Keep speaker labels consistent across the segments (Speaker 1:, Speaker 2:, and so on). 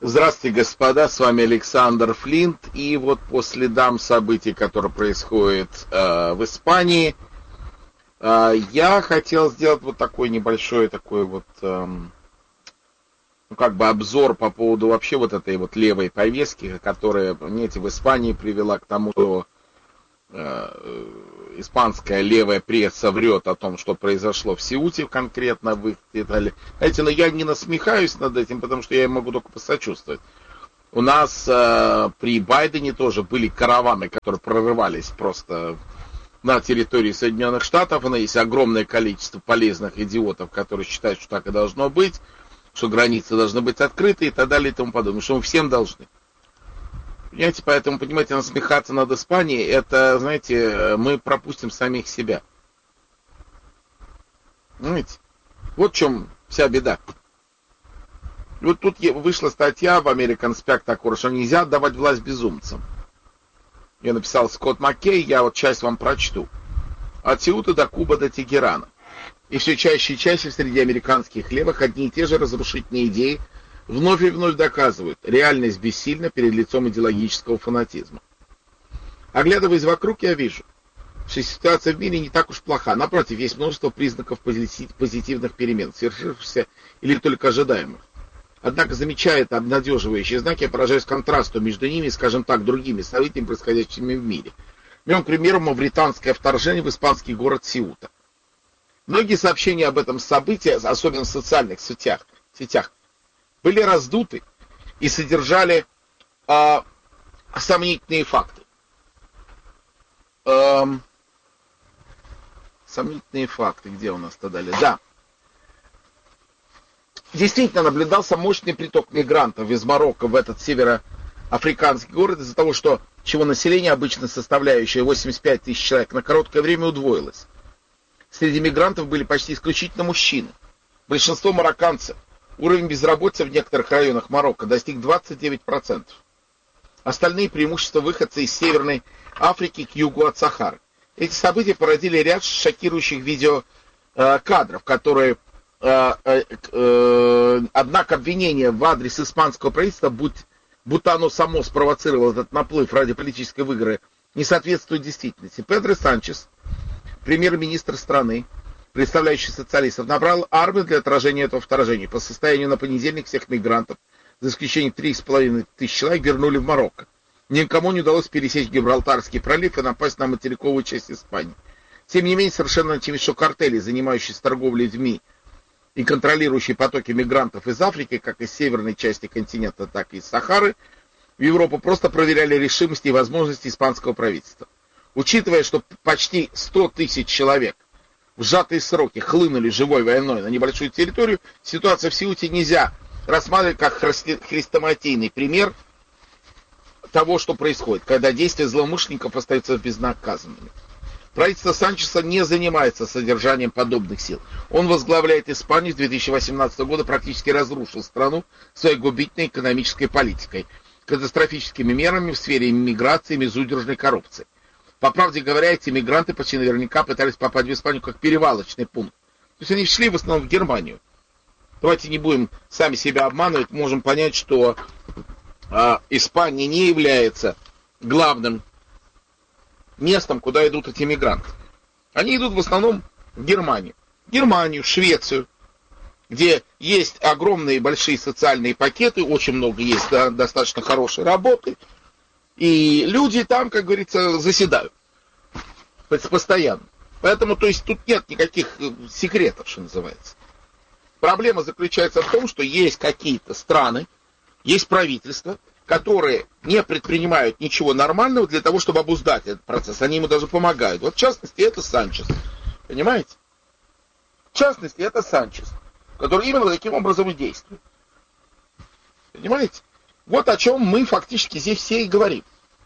Speaker 1: Здравствуйте, господа, с вами Александр Флинт. И вот по следам событий, которые происходят в Испании, я хотел сделать вот такой небольшой обзор по поводу вообще вот этой вот левой повестки, которая, понимаете, в Испании привела к тому, что испанская левая пресса врет о том, что произошло в Сеуте конкретно в их детали. Знаете, но я не насмехаюсь над этим, потому что я им могу только посочувствовать. У нас при Байдене тоже были караваны, которые прорывались просто на территории Соединенных Штатов. Но есть огромное количество полезных идиотов, которые считают, что так и должно быть, что границы должны быть открыты и так далее и тому подобное, что мы всем должны. Понимаете, поэтому, понимаете, насмехаться над Испанией, это, знаете, мы пропустим самих себя. Понимаете? Вот в чем вся беда. Вот тут вышла статья в American Spectator, что нельзя отдавать власть безумцам. Я написал Скотт Маккей, я вот часть вам прочту. От Сеута до Кубы до Тегерана. И все чаще и чаще среди американских левых одни и те же разрушительные идеи вновь и вновь доказывают, реальность бессильна перед лицом идеологического фанатизма. Оглядываясь вокруг, я вижу, что ситуация в мире не так уж плоха. Напротив, есть множество признаков позитивных перемен, свершившихся или только ожидаемых. Однако, замечая это обнадеживающие знаки, я поражаюсь контрасту между ними и, скажем так, другими событиями, происходящими в мире. Берем, к примеру, мавританское вторжение в испанский город Сеута. Многие сообщения об этом событии, особенно в социальных сетях, были раздуты и содержали сомнительные факты. Сомнительные факты, где у нас-то дали? Да. Действительно наблюдался мощный приток мигрантов из Марокко в этот североафриканский город из-за того, чего население, обычно составляющее 85 тысяч человек, на короткое время удвоилось. Среди мигрантов были почти исключительно мужчины. Большинство марокканцев. Уровень безработицы в некоторых районах Марокко достиг 29%. Остальные преимущества выходцы из Северной Африки к югу от Сахары. Эти события породили ряд шокирующих видеокадров, которые, однако, обвинения в адрес испанского правительства, будто оно само спровоцировало этот наплыв ради политической выгоды, не соответствуют действительности. Педро Санчес, премьер-министр страны, представляющий социалистов, набрал армию для отражения этого вторжения. По состоянию на понедельник всех мигрантов, за исключением 3,5 тысяч человек, вернули в Марокко. Никому не удалось пересечь Гибралтарский пролив и напасть на материковую часть Испании. Тем не менее, совершенно очевидно, что картели, занимающиеся торговлей людьми и контролирующие потоки мигрантов из Африки, как из северной части континента, так и из Сахары, в Европу просто проверяли решимость и возможности испанского правительства. Учитывая, что почти 100 тысяч человек в сжатые сроки хлынули живой войной на небольшую территорию, ситуацию в Сеуте нельзя рассматривать как хрестоматийный пример того, что происходит, когда действия злоумышленников остаются безнаказанными. Правительство Санчеса не занимается содержанием подобных сил. Он возглавляет Испанию с 2018 года, практически разрушил страну своей губительной экономической политикой, катастрофическими мерами в сфере иммиграции и безудержной коррупции. По правде говоря, эти мигранты почти наверняка пытались попасть в Испанию как перевалочный пункт. То есть они шли в основном в Германию. Давайте не будем сами себя обманывать, можем понять, что Испания не является главным местом, куда идут эти мигранты. Они идут в основном в Германию. Германию, Швецию, где есть огромные большие социальные пакеты, очень много есть достаточно хорошей работы. И люди там, как говорится, заседают постоянно. Поэтому, то есть, тут нет никаких секретов, что называется. Проблема заключается в том, что есть какие-то страны, есть правительства, которые не предпринимают ничего нормального для того, чтобы обуздать этот процесс. Они ему даже помогают. Вот в частности, это Санчес. Понимаете? В частности, это Санчес, который именно таким образом и действует. Понимаете? Вот о чем мы фактически здесь все и говорим.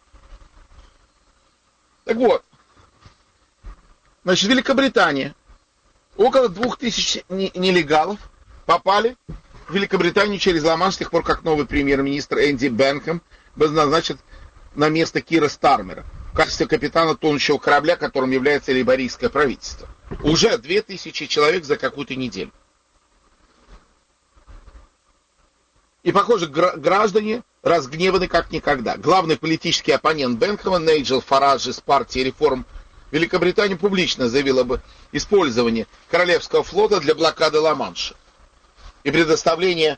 Speaker 1: Так вот, значит, Великобритания. Около 2000 нелегалов попали в Великобританию через Ла-Манш с тех пор, как новый премьер-министр Энди Бенхэм был назначен на место Кира Стармера в качестве капитана тонущего корабля, которым является лейбористское правительство. Уже 2000 человек за какую-то неделю. И, похоже, граждане разгневаны как никогда. Главный политический оппонент Бенхэма, Найджел Фараж из партии реформ Великобритании, публично заявил об использовании Королевского флота для блокады Ла-Манша и предоставления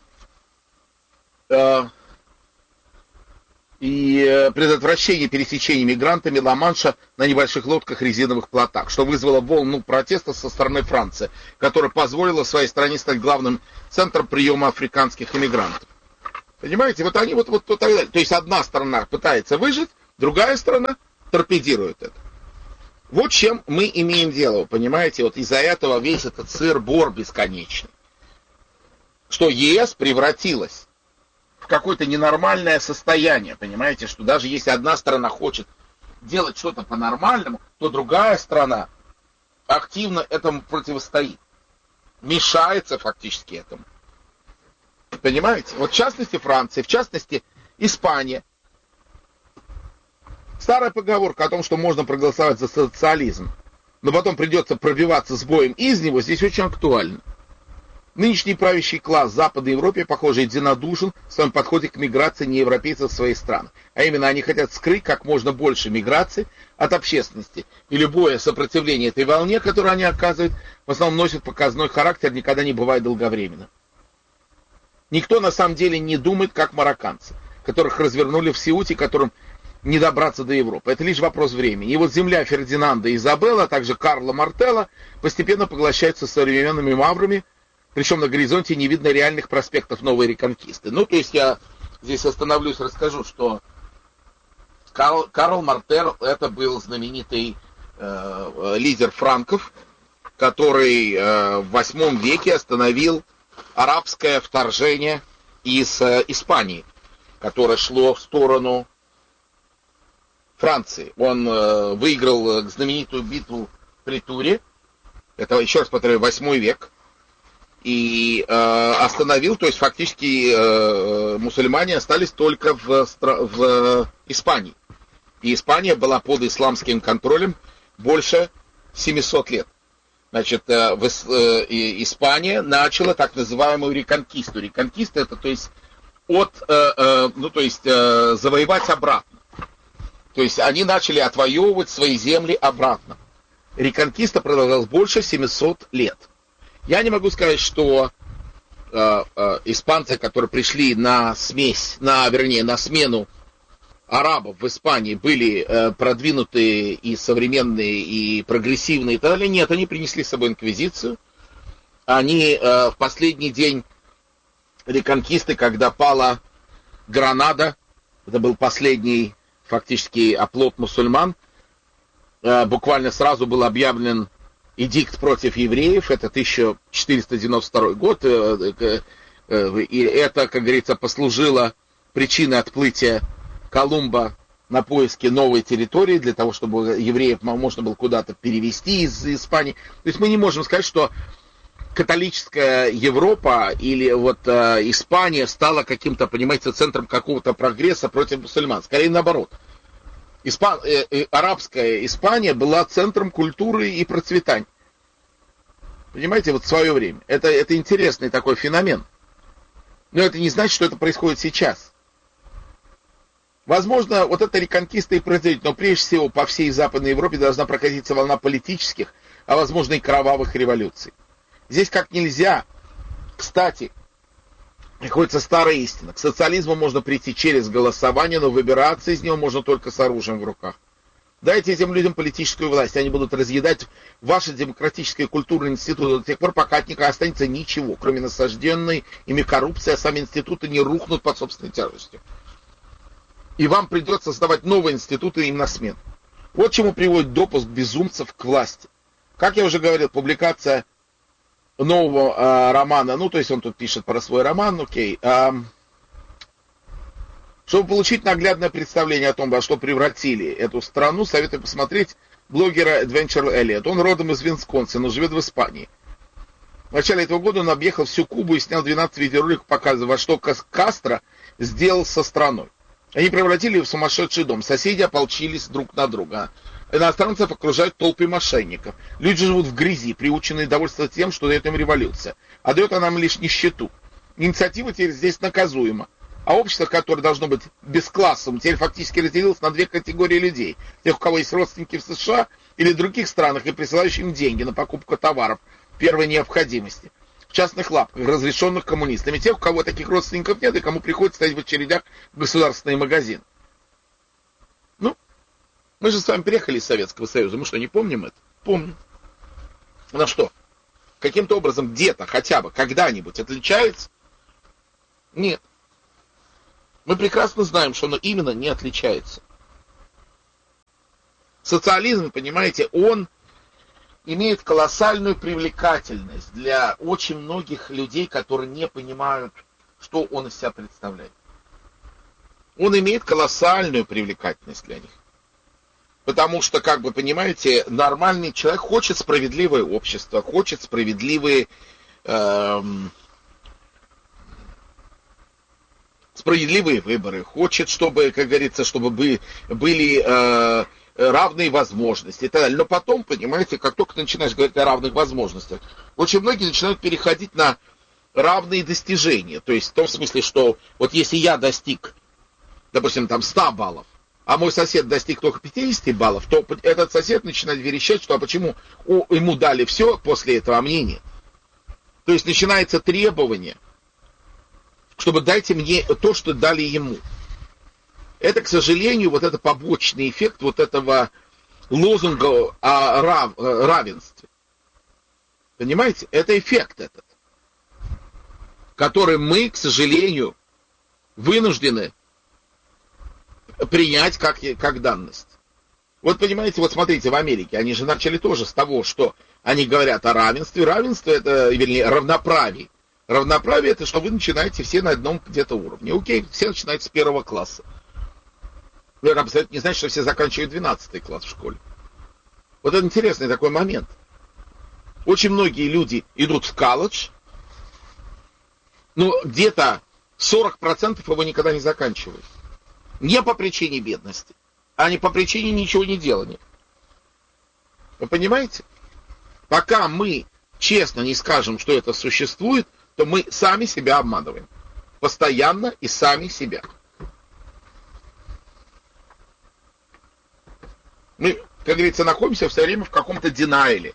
Speaker 1: и предотвращение пересечения мигрантами Ла-Манша на небольших лодках резиновых плотах, что вызвало волну протеста со стороны Франции, которая позволила своей стране стать главным центром приема африканских иммигрантов. Понимаете, вот они вот то есть одна сторона пытается выжить, другая сторона торпедирует это. Вот чем мы имеем дело, понимаете, вот из-за этого весь этот сыр-бор бесконечный. Что ЕС превратилась в какое-то ненормальное состояние, понимаете, что даже если одна сторона хочет делать что-то по-нормальному, то другая сторона активно этому противостоит, мешается фактически этому. Понимаете? Вот в частности Франция, в частности Испания. Старая поговорка о том, что можно проголосовать за социализм, но потом придется пробиваться с боем из него, здесь очень актуально. Нынешний правящий класс в Западной Европе, похоже, единодушен в своем подходе к миграции неевропейцев в свои страны. А именно, они хотят скрыть как можно больше миграции от общественности. И любое сопротивление этой волне, которую они оказывают, в основном носит показной характер, никогда не бывает долговременно. Никто на самом деле не думает, как марокканцы, которых развернули в Сеуте, которым не добраться до Европы. Это лишь вопрос времени. И вот земля Фердинанда и Изабелла, а также Карла Мартелла постепенно поглощаются современными маврами, причем на горизонте не видно реальных проспектов новой реконкисты. Ну, то есть я здесь остановлюсь, расскажу, что Карл Мартелл это был знаменитый лидер франков, который в VIII веке остановил арабское вторжение из Испании, которое шло в сторону Франции. Он выиграл знаменитую битву при Туре, это, еще раз повторяю, 8 век, и остановил, то есть фактически мусульмане остались только в Испании. И Испания была под исламским контролем больше 700 лет. Значит, Испания начала так называемую реконкисту. Реконкиста это, то есть, завоевать обратно. То есть они начали отвоевывать свои земли обратно. Реконкиста продолжалась больше 700 лет. Я не могу сказать, что испанцы, которые пришли на смену арабов в Испании, были продвинутые и современные, и прогрессивные и так далее. Нет, они принесли с собой инквизицию. Они в последний день реконкисты, когда пала Гранада, это был последний фактически оплот мусульман, буквально сразу был объявлен эдикт против евреев, это 1492 год, и это, как говорится, послужило причиной отплытия Колумба на поиски новой территории, для того, чтобы евреев можно было куда-то перевести из Испании. То есть мы не можем сказать, что католическая Европа или вот Испания стала каким-то, понимаете, центром какого-то прогресса против мусульман. Скорее наоборот. Арабская Испания была центром культуры и процветания. Понимаете, вот в свое время. Это интересный такой феномен. Но это не значит, что это происходит сейчас. Возможно, вот эта реконкиста и произойдет, но прежде всего по всей Западной Европе должна прокатиться волна политических, а возможно и кровавых революций. Здесь как нельзя, кстати, приходится старая истина. К социализму можно прийти через голосование, но выбираться из него можно только с оружием в руках. Дайте этим людям политическую власть, они будут разъедать ваши демократические культурные институты до тех пор, пока от них останется ничего, кроме насажденной ими коррупции, а сами институты не рухнут под собственной тяжестью. И вам придется создавать новые институты им на смену. Вот чему приводит допуск безумцев к власти. Как я уже говорил, публикация нового романа, ну, то есть он тут пишет про свой роман, окей. Чтобы получить наглядное представление о том, во что превратили эту страну, советую посмотреть блогера Adventure Elliot. Он родом из Висконсина, но живет в Испании. В начале этого года он объехал всю Кубу и снял 12 видеороликов, показывая, во что Кастро сделал со страной. Они превратили ее в сумасшедший дом. Соседи ополчились друг на друга. Иностранцев окружают толпы мошенников. Люди живут в грязи, приученные довольствоваться тем, что дает им революция. А дает она им лишь нищету. Инициатива теперь здесь наказуема. А общество, которое должно быть бесклассовым, теперь фактически разделилось на две категории людей. Тех, у кого есть родственники в США или в других странах, и присылающие им деньги на покупку товаров первой необходимости. В частных лапках, разрешенных коммунистами. Тех, у кого таких родственников нет, и кому приходится стоять в очередях в государственные магазины. Ну, мы же с вами приехали из Советского Союза. Мы что, не помним это? Помним. Ну что, каким-то образом где-то, хотя бы, когда-нибудь отличается? Нет. Мы прекрасно знаем, что оно именно не отличается. Социализм, понимаете, он имеет колоссальную привлекательность для очень многих людей, которые не понимают, что он из себя представляет. Он имеет колоссальную привлекательность для них. Потому что, как бы, понимаете, нормальный человек хочет справедливое общество, хочет справедливые выборы, хочет, чтобы, как говорится, чтобы были равные возможности и так далее. Но потом, понимаете, как только ты начинаешь говорить о равных возможностях, очень многие начинают переходить на равные достижения. То есть в том смысле, что вот если я достиг, допустим, там 100 баллов, а мой сосед достиг только 50 баллов, то этот сосед начинает верещать, что а почему ему дали все после этого, а мне нет. То есть начинается требование, чтобы дайте мне то, что дали ему. Это, к сожалению, вот это побочный эффект вот этого лозунга о равенстве. Понимаете? Это эффект этот, который мы, к сожалению, вынуждены принять как данность. Вот понимаете, вот смотрите, в Америке они же начали тоже с того, что они говорят о равенстве. Равенство это, вернее, равноправие. Равноправие это, что вы начинаете все на одном где-то уровне. Окей, все начинают с 1 класса. Это абсолютно не значит, что все заканчивают 12 класс в школе. Вот это интересный такой момент. Очень многие люди идут в колледж, но где-то 40% его никогда не заканчивают. Не по причине бедности, а не по причине ничего не делания. Вы понимаете? Пока мы честно не скажем, что это существует, то мы сами себя обманываем. Постоянно и сами себя. Мы, как говорится, находимся все время в каком-то денаиле.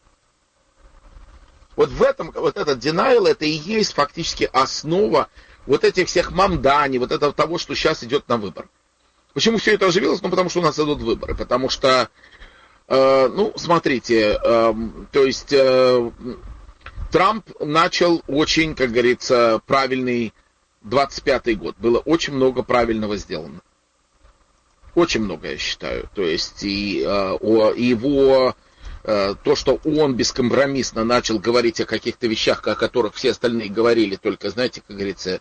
Speaker 1: Вот в этом, вот этот денайл, это и есть фактически основа вот этих всех мамдани, вот этого того, что сейчас идет на выбор. Почему все это оживилось? Ну, потому что у нас идут выборы. Потому что, смотрите, то есть Трамп начал очень, как говорится, правильный 25-й год. Было очень много правильного сделано. Очень много, я считаю. То есть его то, что он бескомпромиссно начал говорить о каких-то вещах, о которых все остальные говорили, только, знаете, как говорится,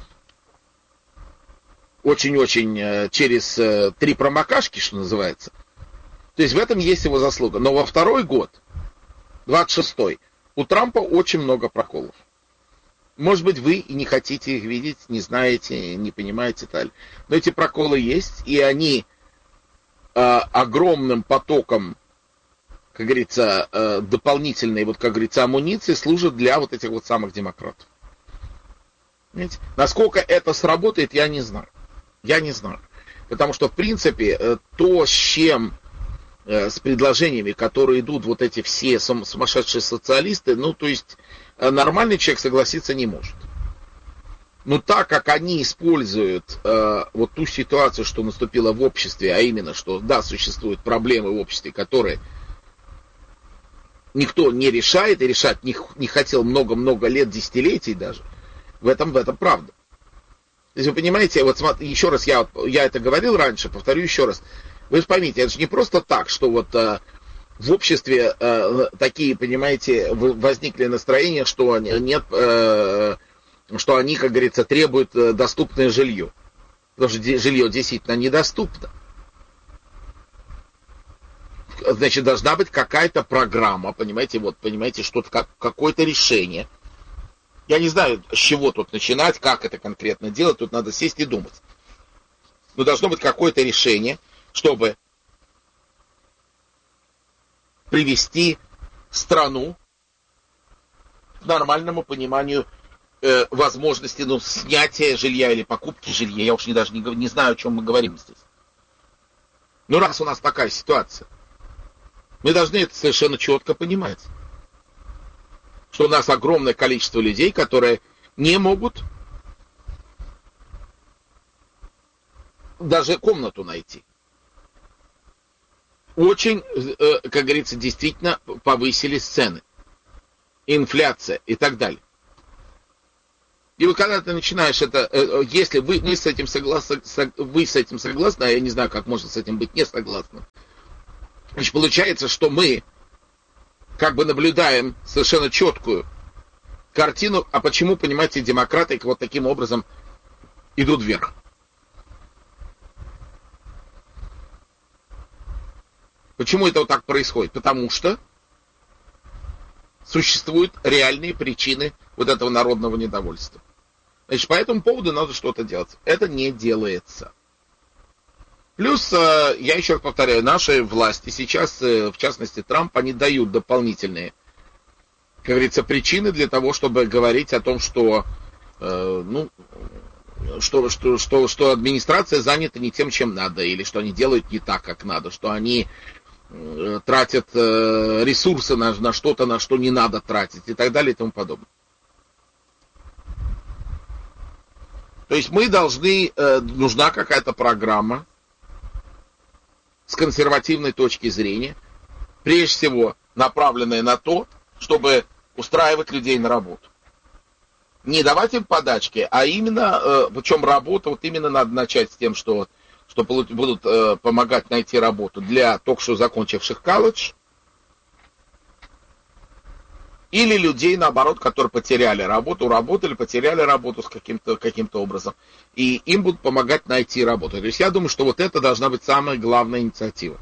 Speaker 1: очень-очень через 3 промокашки, что называется. То есть в этом есть его заслуга. Но во второй год, 26-й, у Трампа очень много проколов. Может быть, вы и не хотите их видеть, не знаете, не понимаете так. Но эти проколы есть, и они огромным потоком, как говорится, дополнительной, вот как говорится, амуниции служат для вот этих вот самых демократов. Понимаете? Насколько это сработает, я не знаю. Я не знаю. Потому что, в принципе, то, с чем, с предложениями, которые идут вот эти все сумасшедшие социалисты, ну, то есть, нормальный человек согласиться не может. Но так как они используют вот ту ситуацию, что наступила в обществе, а именно, что, да, существуют проблемы в обществе, которые никто не решает и решать не хотел много-много лет, десятилетий даже, в этом правда. То есть вы понимаете, вот еще раз, я это говорил раньше, повторю еще раз. Вы же поймите, это же не просто так, что вот в обществе такие, понимаете, возникли настроения, что нет, что они, как говорится, требуют доступное жилье. Потому что жилье действительно недоступно. Значит, должна быть какая-то программа, понимаете, вот, понимаете, что-то, какое-то решение. Я не знаю, с чего тут начинать, как это конкретно делать, тут надо сесть и думать. Но должно быть какое-то решение, чтобы привести страну к нормальному пониманию возможности снятия жилья или покупки жилья. Я уж даже не знаю, о чем мы говорим здесь. Ну, раз у нас такая ситуация, мы должны это совершенно четко понимать. Что у нас огромное количество людей, которые не могут даже комнату найти. Очень, как говорится, действительно повысились цены. Инфляция и так далее. И вот когда ты начинаешь это, если вы с этим согласны, а я не знаю, как можно с этим быть не согласным, значит, получается, что мы как бы наблюдаем совершенно четкую картину, а почему, понимаете, демократы вот таким образом идут вверх. Почему это вот так происходит? Потому что существуют реальные причины вот этого народного недовольства. Значит, по этому поводу надо что-то делать. Это не делается. Плюс, я еще раз повторяю, наши власти сейчас, в частности Трамп, они дают дополнительные, как говорится, причины для того, чтобы говорить о том, что, что администрация занята не тем, чем надо, или что они делают не так, как надо, что они тратят ресурсы на что-то, на что не надо тратить, и так далее, и тому подобное. То есть мы должны, нужна какая-то программа с консервативной точки зрения, прежде всего направленная на то, чтобы устраивать людей на работу. Не давать им подачки, а именно, причем работа, вот именно надо начать с тем, что будут помогать найти работу для только что закончивших колледж, или людей, наоборот, которые потеряли работу, потеряли работу с каким-то образом, и им будут помогать найти работу. То есть я думаю, что вот это должна быть самая главная инициатива.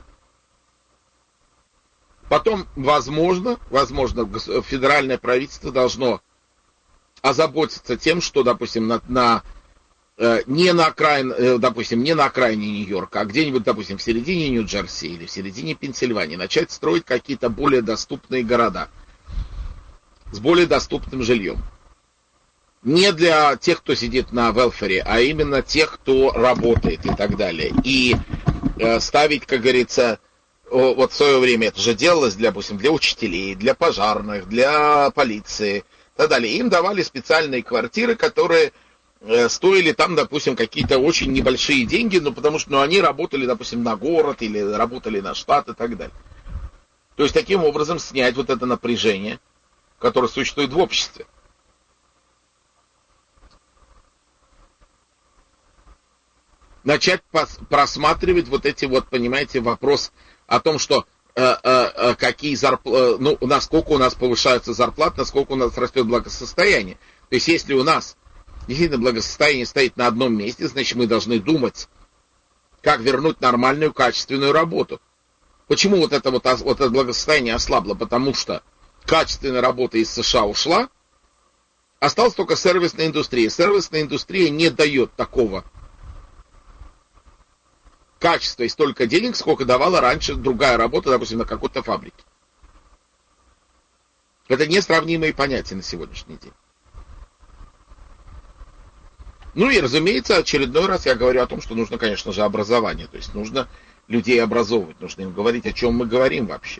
Speaker 1: Потом, возможно, федеральное правительство должно озаботиться тем, что, допустим, не на окраине Нью-Йорка, а где-нибудь, допустим, в середине Нью-Джерси или в середине Пенсильвании начать строить какие-то более доступные города с более доступным жильем. Не для тех, кто сидит на велфере, а именно тех, кто работает и так далее. И ставить, как говорится, вот в свое время это же делалось, допустим, для учителей, для пожарных, для полиции и так далее. Им давали специальные квартиры, которые стоили там, допустим, какие-то очень небольшие деньги, потому что они работали, допустим, на город или работали на штат и так далее. То есть таким образом снять вот это напряжение, которое существует в обществе. Начать просматривать вот эти вот, понимаете, вопрос о том, что какие зарплаты, насколько у нас повышаются зарплаты, насколько у нас растет благосостояние. То есть если у нас действительно благосостояние стоит на одном месте, значит мы должны думать, как вернуть нормальную, качественную работу. Почему вот это благосостояние ослабло? Потому что качественная работа из США ушла, осталась только сервисная индустрия. Сервисная индустрия не дает такого качества и столько денег, сколько давала раньше другая работа, допустим, на какой-то фабрике. Это несравнимые понятия на сегодняшний день. Ну и, разумеется, очередной раз я говорю о том, что нужно, конечно же, образование. То есть нужно людей образовывать, нужно им говорить, о чем мы говорим вообще.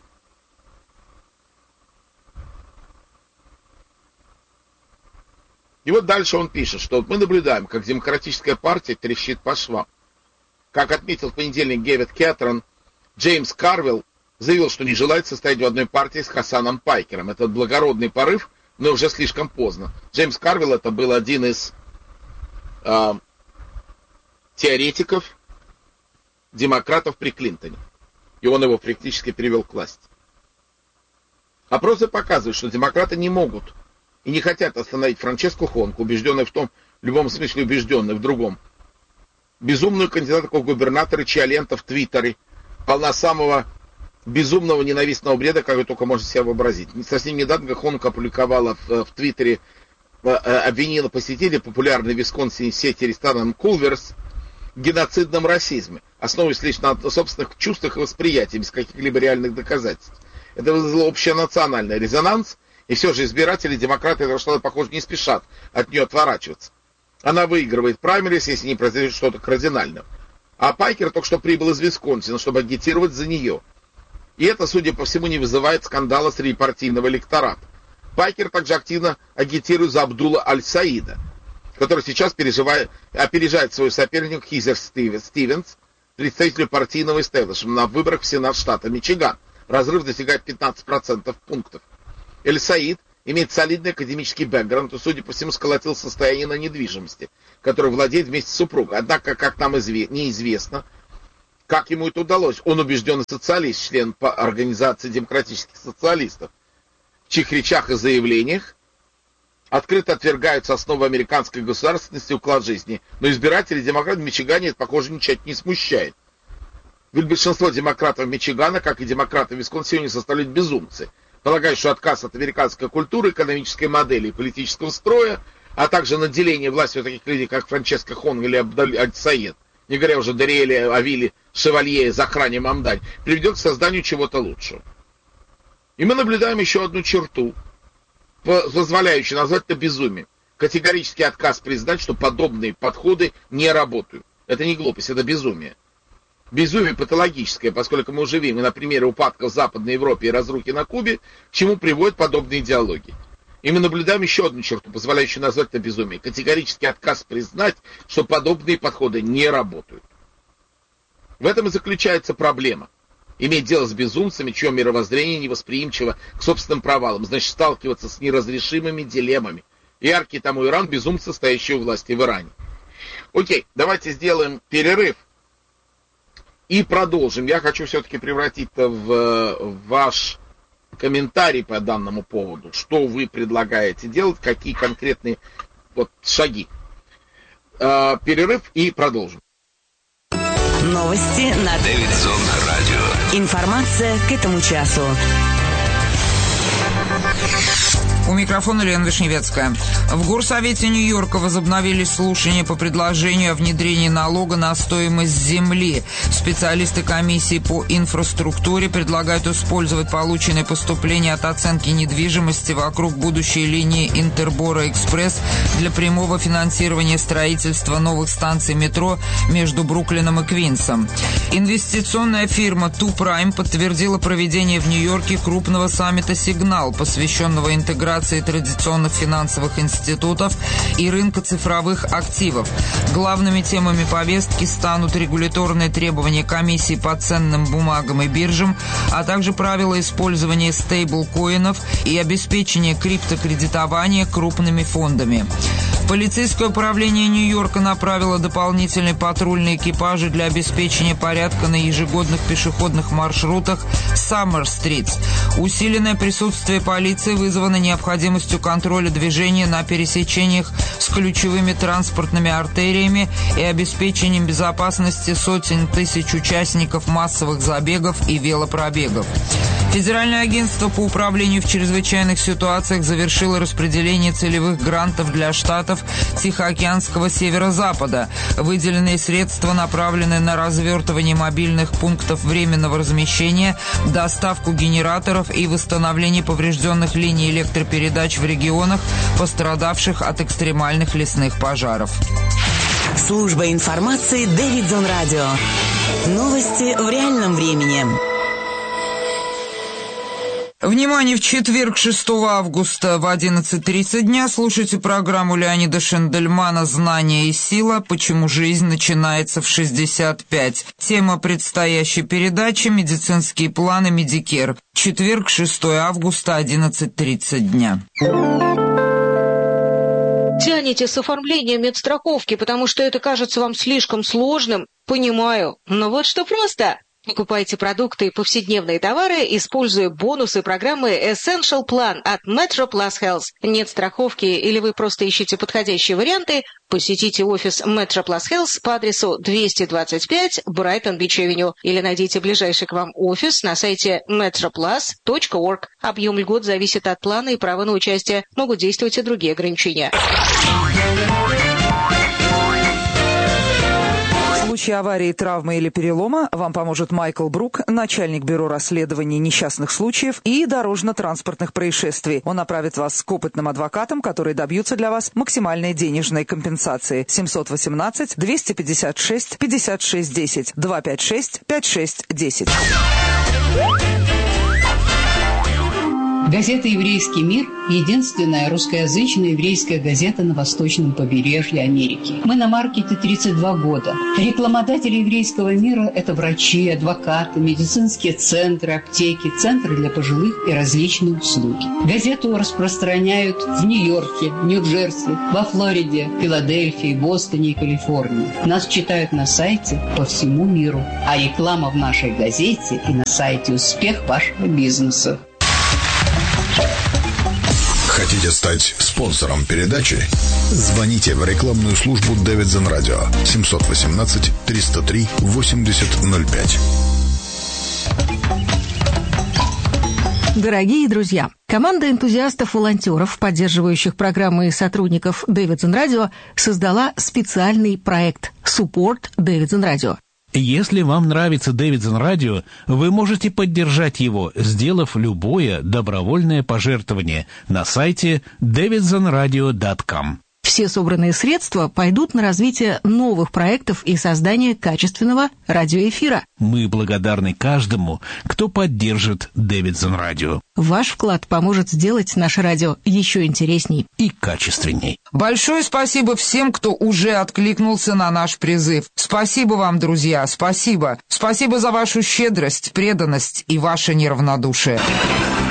Speaker 1: И вот дальше он пишет, что мы наблюдаем, как демократическая партия трещит по швам. Как отметил в понедельник Дэвид Кэтрон, Джеймс Карвилл заявил, что не желает состоять в одной партии с Хасаном Пайкером. Это благородный порыв, но уже слишком поздно. Джеймс Карвилл это был один из теоретиков демократов при Клинтоне. И он его практически перевел к власти. Опросы показывают, что демократы не могут и не хотят остановить Франческу Хонг, убежденный в том, в любом смысле убежденный в другом, безумную кандидатку в губернаторы, чья лента в Твиттере полна самого безумного ненавистного бреда, как вы только можете себе вообразить. Совсем недавно Хонг опубликовала в Твиттере, обвинила посетителей популярной в Висконсине сети ресторанов Кулверс в геноцидном расизме, основываясь лишь на собственных чувствах и восприятии, без каких-либо реальных доказательств. Это вызвало общенациональный резонанс, И все же избиратели демократы этого штата, похоже, не спешат от нее отворачиваться. Она выигрывает праймерис, если не произойдет что-то кардинальное. А Пайкер только что прибыл из Висконсина, чтобы агитировать за нее. И это, судя по всему, не вызывает скандала среди партийного электората. Пайкер также активно агитирует за Абдулла Аль-Саида, который сейчас опережает свою соперника Хизер Стивенс, представителю партийного истеблишмента, на выборах в Сенат штата Мичиган. Разрыв достигает 15% пунктов. Аль-Саид имеет солидный академический бэкграунд и, судя по всему, сколотил состояние на недвижимости, которое владеет вместе с супругой. Однако, как нам неизвестно, как ему это удалось. Он убежденный социалист, член Организации демократических социалистов, в чьих речах и заявлениях открыто отвергаются основы американской государственности и уклад жизни. Но избиратели демократов в Мичигане это, похоже, ничего не смущает. Ведь большинство демократов Мичигана, как и демократы в Висконсине, составляют безумцы, полагают, что отказ от американской культуры, экономической модели и политического строя, а также наделение властью таких людей, как Франческо Хонг или Аль-Саид, не говоря уже Дариэле, Авили, Шевалье, Захране Мамдань, приведет к созданию чего-то лучшего. И мы наблюдаем еще одну черту, позволяющую назвать это безумием. Категорический отказ признать, что подобные подходы не работают. Это не глупость, это безумие. Безумие патологическое, поскольку мы уже видим на примере упадков в Западной Европе и разрухи на Кубе, к чему приводят подобные идеологии. И мы наблюдаем еще одну черту, позволяющую назвать это безумие. Категорический отказ признать, что подобные подходы не работают. В этом и заключается проблема. Иметь дело с безумцами, чье мировоззрение невосприимчиво к собственным провалам, значит сталкиваться с неразрешимыми дилеммами. Яркий тому Иран, безумцы, стоящие у власти в Иране. Окей, давайте сделаем перерыв и продолжим. Я хочу все-таки превратить это в ваш комментарий по данному поводу. Что вы предлагаете делать, какие конкретные шаги. Перерыв и продолжим.
Speaker 2: Новости на
Speaker 3: Дэвидсон радио.
Speaker 2: Информация к этому часу.
Speaker 4: У микрофона Лена Вишневецкая. В Горсовете Нью-Йорка возобновились слушания по предложению о внедрении налога на стоимость земли. Специалисты комиссии по инфраструктуре предлагают использовать полученные поступления от оценки недвижимости вокруг будущей линии Интербора-Экспресс для прямого финансирования строительства новых станций метро между Бруклином и Квинсом. Инвестиционная фирма Two Prime подтвердила проведение в Нью-Йорке крупного саммита «Сигнал», посвященного интеграции традиционных финансовых институтов и рынка цифровых активов. Главными темами повестки станут регуляторные требования комиссии по ценным бумагам и биржам, а также правила использования стейблкоинов и обеспечения криптокредитования крупными фондами. Полицейское управление Нью-Йорка направило дополнительные патрульные экипажи для обеспечения порядка на ежегодных пешеходных маршрутах Саммер-Стрит. Усиленное присутствие полиции вызвано необходимостью контроля движения на пересечениях с ключевыми транспортными артериями и обеспечением безопасности сотен тысяч участников массовых забегов и велопробегов. Федеральное агентство по управлению в чрезвычайных ситуациях завершило распределение целевых грантов для штатов Тихоокеанского северо-запада. Выделенные средства направлены на развертывание мобильных пунктов временного размещения, доставку генераторов и восстановление поврежденных линий электропередач в регионах, пострадавших от экстремальных лесных пожаров.
Speaker 2: Служба информации Дэвидсон радио. Новости в реальном времени.
Speaker 4: Внимание, в четверг, 6 августа в 11:30 дня слушайте программу Леонида Шендельмана «Знание и сила. Почему жизнь начинается в 65». Тема предстоящей передачи «Медицинские планы Медикер». Четверг, 6 августа, 11:30 дня.
Speaker 5: Тянете с оформлением медстраховки, потому что это кажется вам слишком сложным? Понимаю. Но вот что просто. Покупайте продукты и повседневные товары, используя бонусы программы Essential Plan от Metro Plus Health. Нет страховки или вы просто ищете подходящие варианты? Посетите офис Metro Plus Health по адресу 225 Brighton Beach Avenue или найдите ближайший к вам офис на сайте metroplus.org. Объем льгот зависит от плана и права на участие. Могут действовать и другие ограничения.
Speaker 6: случае аварии, травмы или перелома вам поможет Майкл Брук, начальник бюро расследований несчастных случаев и дорожно-транспортных происшествий. Он направит вас к опытным адвокатам, которые добьются для вас максимальной денежной компенсации. 718-256-56-10, 256-56-10.
Speaker 7: Газета «Еврейский мир» – единственная русскоязычная еврейская газета на восточном побережье Америки. Мы на маркете 32 года. Рекламодатели еврейского мира – это врачи, адвокаты, медицинские центры, аптеки, центры для пожилых и различные услуги. Газету распространяют в Нью-Йорке, Нью-Джерси, во Флориде, Филадельфии, Бостоне и Калифорнии. Нас читают на сайте по всему миру. А реклама в нашей газете и на сайте «Успех вашего бизнеса».
Speaker 3: Хотите стать спонсором передачи? Звоните в рекламную службу Davidson Radio 718-303-8005.
Speaker 8: Дорогие друзья, команда энтузиастов-волонтеров, поддерживающих программы и сотрудников Davidson Radio, создала специальный проект «Support Davidson Radio».
Speaker 9: Если вам нравится Davidson Radio, вы можете поддержать его, сделав любое добровольное пожертвование на сайте davidsonradio.com.
Speaker 8: Все собранные средства пойдут на развитие новых проектов и создание качественного радиоэфира.
Speaker 9: Мы благодарны каждому, кто поддержит Davidson Radio.
Speaker 8: Ваш вклад поможет сделать наше радио еще интересней
Speaker 9: и качественней.
Speaker 4: Большое спасибо всем, кто уже откликнулся на наш призыв. Спасибо вам, друзья, спасибо. Спасибо за вашу щедрость, преданность и ваше неравнодушие.